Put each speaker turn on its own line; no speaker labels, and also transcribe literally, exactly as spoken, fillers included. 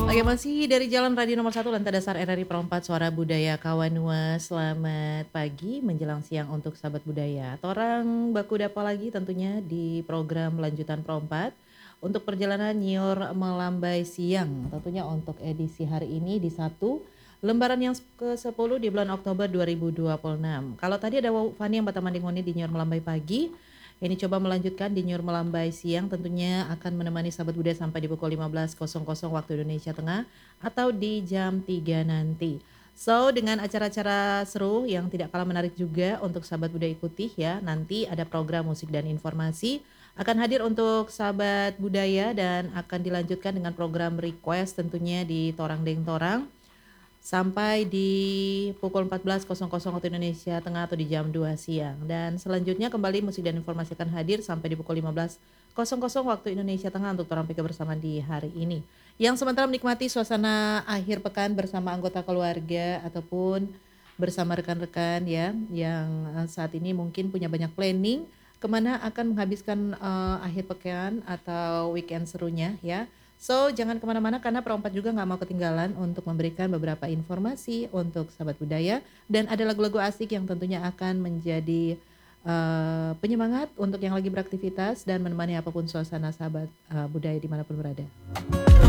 Oke, masih dari Jalan Radio Nomor satu Lantai Dasar R R I Perempat Suara Budaya Kawanua. Selamat pagi menjelang siang untuk sahabat budaya. Torang baku dapa lagi tentunya di program lanjutan Perempat untuk perjalanan Nyiur Melambai Siang. Tentunya untuk edisi hari ini di satu lembaran yang ke sepuluh di bulan Oktober dua ribu dua puluh enam. Kalau tadi ada Fani yang batamandingoni di Nyiur Melambai pagi, ini coba melanjutkan di Nyur Melambai Siang, tentunya akan menemani sahabat budaya sampai di pukul lima belas waktu Indonesia Tengah atau di jam tiga nanti. So, dengan acara-acara seru yang tidak kalah menarik juga untuk sahabat budaya ikuti ya. Nanti ada program musik dan informasi akan hadir untuk sahabat budaya dan akan dilanjutkan dengan program request tentunya di Torang Deng Torang sampai di pukul empat belas waktu Indonesia Tengah atau di jam dua siang. Dan selanjutnya kembali musik dan informasi akan hadir sampai di pukul lima belas waktu Indonesia Tengah untuk Torang Pikir bersama di hari ini. Yang sementara menikmati suasana akhir pekan bersama anggota keluarga ataupun bersama rekan-rekan ya yang eh, saat ini mungkin punya banyak planning kemana akan menghabiskan uh, akhir pekan atau weekend serunya ya. So, jangan kemana-mana karena Perompat juga nggak mau ketinggalan untuk memberikan beberapa informasi untuk sahabat budaya dan ada lagu-lagu asik yang tentunya akan menjadi uh, penyemangat untuk yang lagi beraktivitas dan menemani apapun suasana sahabat uh, budaya dimanapun berada.